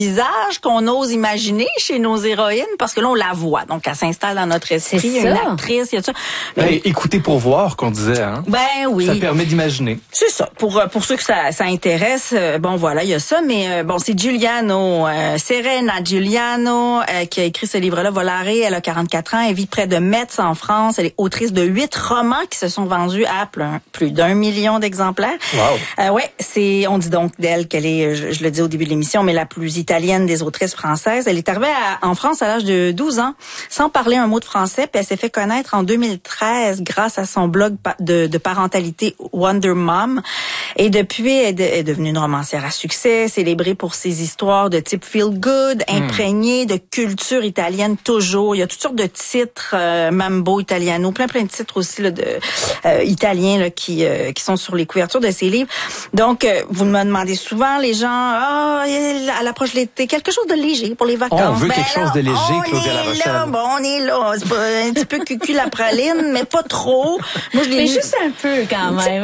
visage qu'on ose imaginer chez nos héroïnes, parce que là, on la voit. Donc, elle s'installe dans notre esprit. Il y a une actrice, il y a ça. Mais écoutez pour voir, qu'on disait, hein? Ben oui. Ça permet d'imaginer. C'est ça. Pour ceux que ça intéresse, bon, voilà, il y a ça. Mais bon, c'est Giuliano, Serena Giuliano, qui a écrit ce livre-là, Volare. Elle a 44 ans. Elle vit près de Metz, en France. Elle est autrice de 8 romans qui se sont vendus à plus d'1 million d'exemplaires. Wow. Ouais, on dit donc d'elle qu'elle est, je le dis au début de l'émission, mais la plus italienne des autrices françaises. Elle est arrivée en France à l'âge de 12 ans, sans parler un mot de français, puis elle s'est fait connaître en 2013 grâce à son blog de parentalité Wonder Mom. Et depuis, elle est devenue une romancière à succès, célébrée pour ses histoires de type feel good, imprégnée de culture italienne toujours. Il y a toutes sortes de titres, Mambo Italiano, plein de titres aussi là, italiens là, qui sont sur les couvertures de ses livres. Donc, vous me demandez souvent, les gens, à l'approche de l'été, quelque chose de léger pour les vacances. On veut quelque chose de léger, Claudia La Rochelle. On est là. C'est pas un petit peu cucu la praline, mais pas trop. Moi, je l'ai lu. Juste un peu quand même.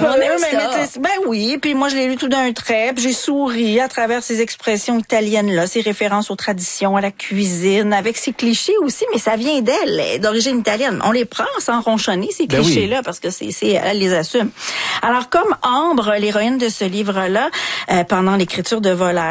Ben oui. Puis moi, je l'ai lu tout d'un trait. Puis j'ai souri à travers ces expressions italiennes-là, ces références aux traditions, à la cuisine, avec ces clichés aussi. Mais ça vient d'elle, d'origine italienne. On les prend sans ronchonner, ces clichés-là, parce que elle les assume. Alors, comme Ambre, l'héroïne de ce livre-là, pendant l'écriture de Volare,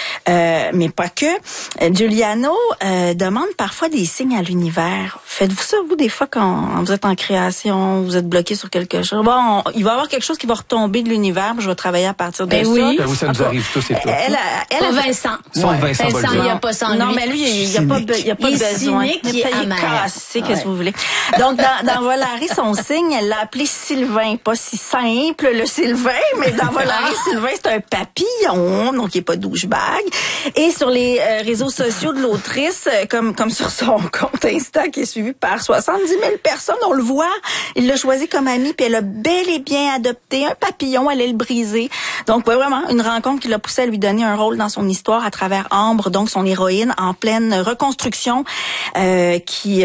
mais pas que, Giuliano demande parfois des signes à l'univers. Faites-vous ça, vous, des fois, quand vous êtes en création, vous êtes bloqué sur quelque chose? Bon, il va y avoir quelque chose qui va retomber de l'univers, je vais travailler à partir de ça. Oui. Ben oui, ça nous arrive tous et toutes. Pas Vincent. Vincent, il n'y a pas sans lui. Non, mais lui, il n'y a pas besoin. Il est amer. Cassé, qu'est-ce que vous voulez. Donc, dans Volare, son signe, elle l'a appelé Sylvain. Pas si simple, le Sylvain, mais dans Volare, Sylvain, c'est un papillon, donc il n'est pas douchebag. Et sur les réseaux sociaux de l'autrice, comme sur son compte Insta, qui est suivi par 70 000 personnes, on le voit. Il l'a choisi comme ami, puis elle a bel et bien adopté un papillon, elle allait le briser. Donc, vraiment, une rencontre qui l'a poussé à lui donner un rôle dans son histoire à travers Ambre, donc son héroïne, en pleine reconstruction, qui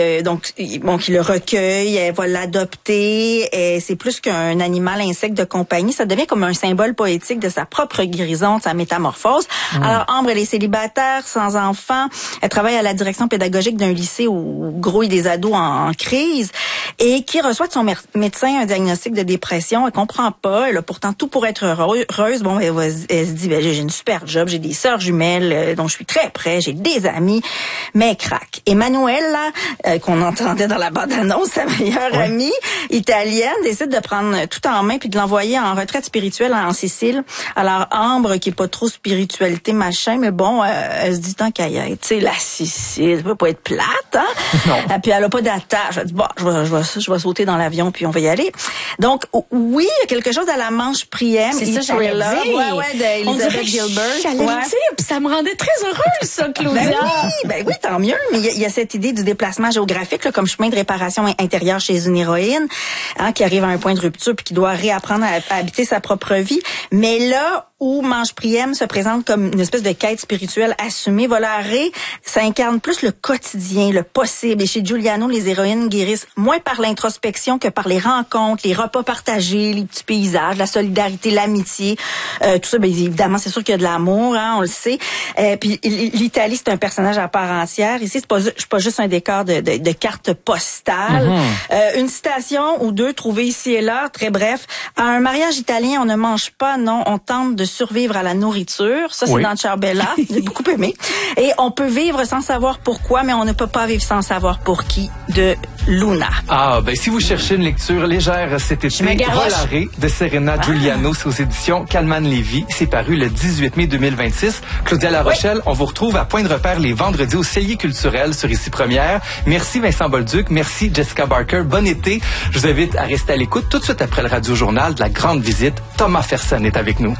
le recueille, elle va l'adopter, et c'est plus qu'un animal insecte de compagnie, ça devient comme un symbole poétique de sa propre guérison, de sa métamorphose. Alors, Ambre, elle est célibataire, sans enfant, elle travaille à la direction pédagogique d'un lycée où grouillent des ados en crise, et qui reçoit de son médecin un diagnostic de dépression. Elle comprend pas, elle a pourtant tout pour être heureuse. Bon, elle se dit, j'ai une super job, j'ai des sœurs jumelles, dont je suis très près, j'ai des amis, mais elle craque. Emmanuela, qu'on entendait dans la bande-annonce, sa meilleure amie italienne, décide de prendre tout en main puis de l'envoyer en retraite spirituelle en Sicile. Alors, Ambre, qui est pas trop spiritualité, machin, mais bon, elle se dit tant qu'à y être, tu sais, la Sicile, ça peut pas être plate, hein? Non. Puis elle a pas d'attache. Elle dit, bon, je vais sauter dans l'avion puis on va y aller. Donc, oui, il y a quelque chose à la Manche Prième. C'est ça, j'allais dire. Ouais, d'Elizabeth Gilbert. J'allais le dire, puis ça me rendait très heureuse, ça, Claudia. Ben oui, tant mieux. Mais il y a cette idée du déplacement géographique, là, comme chemin de réparation intérieure chez une héroïne, hein, qui arrive à un point de rupture puis qui doit réapprendre à habiter sa propre vie. Mais là où Manche Prième se présente comme une espèce de quête spirituelle assumée, Volare, ça incarne plus le quotidien, le possible. Et chez Giuliano, les héroïnes guérissent moins par l'introspection que par les rencontres, les repas partagés, les petits paysages, la solidarité, l'amitié. Tout ça, ben, évidemment, c'est sûr qu'il y a de l'amour, hein, on le sait. Puis l'Italie, c'est un personnage à part entière. Ici, c'est pas juste un décor de cartes postales. Une citation ou deux trouvées ici et là, très bref. À un mariage italien, on ne mange pas, non, on tente de survivre à la nourriture. Ça, c'est dans Ciarbella. J'ai beaucoup aimé. Et on peut vivre sans savoir pourquoi, mais on ne peut pas vivre sans savoir pour qui, de Luna. Ah, ben si vous cherchez une lecture légère cet été, Volare de Serena Giuliano, c'est aux éditions Calman-Lévy. C'est paru le 18 mai 2026. Claudia La Rochelle, on vous retrouve à Point de repère les vendredis au Cellier culturel sur Ici Première. Merci Vincent Bolduc, merci Jessica Barker. Bon été. Je vous invite à rester à l'écoute tout de suite après le Radio-Journal de la grande visite. Thomas Fersen est avec nous.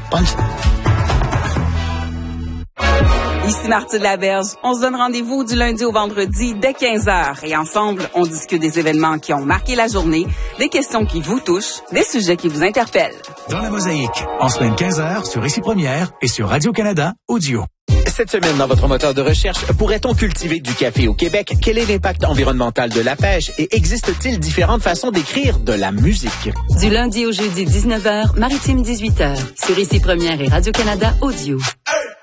Ici Marthe Laberge. On se donne rendez-vous du lundi au vendredi dès 15h. Et ensemble, on discute des événements qui ont marqué la journée, des questions qui vous touchent, des sujets qui vous interpellent. Dans la mosaïque, en semaine 15h sur Ici Première et sur Radio-Canada Audio. Cette semaine, dans votre moteur de recherche, pourrait-on cultiver du café au Québec? Quel est l'impact environnemental de la pêche? Et existe-t-il différentes façons d'écrire de la musique? Du lundi au jeudi 19h, Maritime 18h, sur Ici Première et Radio-Canada Audio.